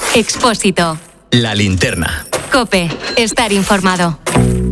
Expósito. La linterna. COPE. Estar informado.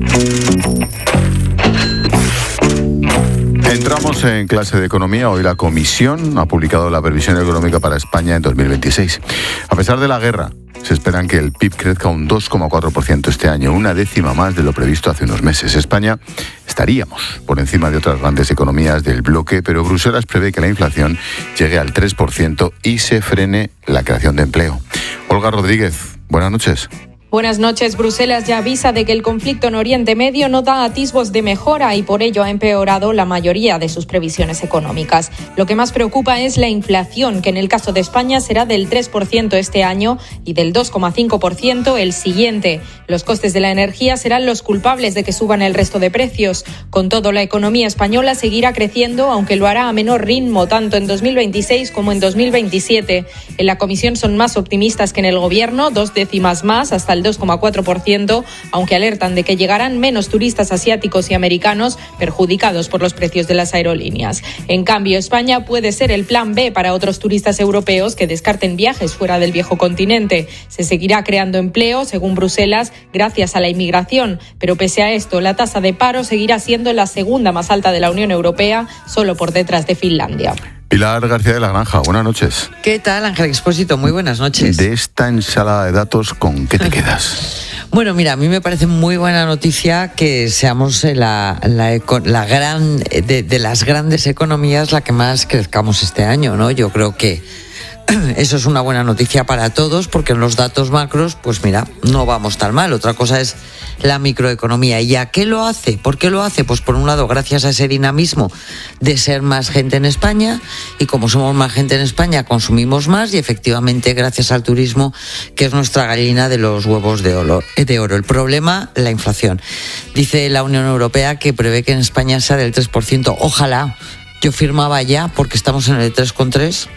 Entramos en clase de economía. Hoy la Comisión ha publicado la previsión económica para España en 2026. A pesar de la guerra, se esperan que el PIB crezca un 2,4% este año, una décima más de lo previsto hace unos meses. España estaríamos por encima de otras grandes economías del bloque, pero Bruselas prevé que la inflación llegue al 3% y se frene la creación de empleo. Olga Rodríguez, buenas noches. Buenas noches. Bruselas ya avisa de que el conflicto en Oriente Medio no da atisbos de mejora y por ello ha empeorado la mayoría de sus previsiones económicas. Lo que más preocupa es la inflación, que en el caso de España será del 3% este año y del 2,5% el siguiente. Los costes de la energía serán los culpables de que suban el resto de precios. Con todo, la economía española seguirá creciendo, aunque lo hará a menor ritmo, tanto en 2026 como en 2027. En la Comisión son más optimistas que en el Gobierno, 2 décimas más, hasta el 2,4%, aunque alertan de que llegarán menos turistas asiáticos y americanos perjudicados por los precios de las aerolíneas. En cambio, España puede ser el plan B para otros turistas europeos que descarten viajes fuera del viejo continente. Se seguirá creando empleo, según Bruselas, gracias a la inmigración, pero pese a esto, la tasa de paro seguirá siendo la segunda más alta de la Unión Europea, solo por detrás de Finlandia. Pilar García de la Granja, buenas noches. ¿Qué tal, Ángel Expósito? Muy buenas noches. De esta ensalada de datos, ¿con qué te quedas? Bueno, mira, a mí me parece muy buena noticia que seamos de las grandes economías la que más crezcamos este año, ¿no? Yo creo que eso es una buena noticia para todos, porque en los datos macros, pues mira, no vamos tan mal. Otra cosa es la microeconomía. ¿Y a qué lo hace? ¿Por qué lo hace? Pues por un lado, gracias a ese dinamismo de ser más gente en España, y como somos más gente en España, consumimos más, y efectivamente gracias al turismo, que es nuestra gallina de los huevos de oro. El problema, la inflación. Dice la Unión Europea que prevé que en España sea del 3%. Ojalá. Yo firmaba ya, porque estamos en el 3,3%.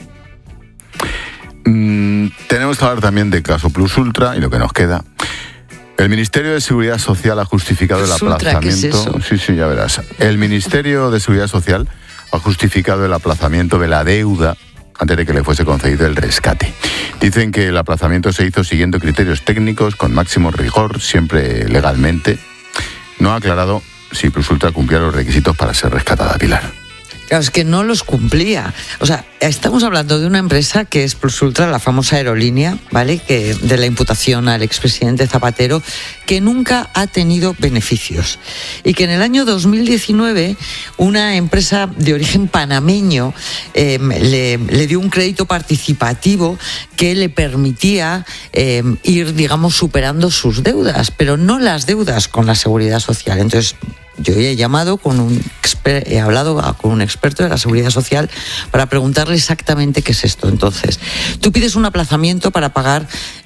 Tenemos que hablar también de caso Plus Ultra y lo que nos queda. El Ministerio de Seguridad Social ha justificado el aplazamiento. ¿Qué es eso? Sí, ya verás. El Ministerio de Seguridad Social ha justificado el aplazamiento de la deuda antes de que le fuese concedido el rescate. Dicen que el aplazamiento se hizo siguiendo criterios técnicos con máximo rigor, siempre legalmente. No ha aclarado si Plus Ultra cumplía los requisitos para ser rescatada, Pilar. Claro, es que no los cumplía. O sea, estamos hablando de una empresa que es Plus Ultra, la famosa aerolínea, ¿vale? Que de la imputación al expresidente Zapatero, que nunca ha tenido beneficios. Y que en el año 2019 una empresa de origen panameño le dio un crédito participativo que le permitía ir, digamos, superando sus deudas, pero no las deudas con la Seguridad Social. Entonces, yo he hablado con un experto de la Seguridad Social para preguntarle exactamente qué es esto. Entonces, tú pides un aplazamiento para pagar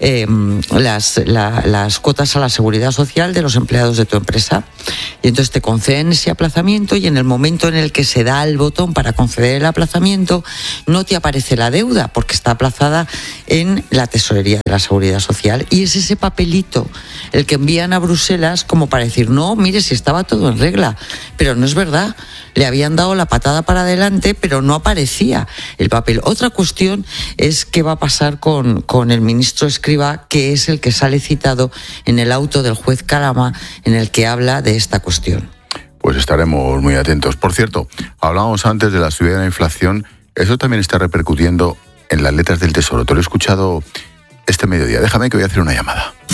las cuotas a la Seguridad Social de los empleados de tu empresa, y entonces te conceden ese aplazamiento, y en el momento en el que se da el botón para conceder el aplazamiento no te aparece la deuda porque está aplazada en la tesorería de la Seguridad Social, y es ese papelito el que envían a Bruselas como para decir, no, mire, si estaba todo en regla, pero no es verdad. Le habían dado la patada para adelante, pero no aparecía el papel. Otra cuestión es qué va a pasar con el ministro Escrivá, que es el que sale citado en el auto del juez Calama, en el que habla de esta cuestión. Pues estaremos muy atentos. Por cierto, hablábamos antes de la subida de la inflación. Eso también está repercutiendo en las letras del Tesoro. Te lo he escuchado este mediodía. Déjame que voy a hacer una llamada.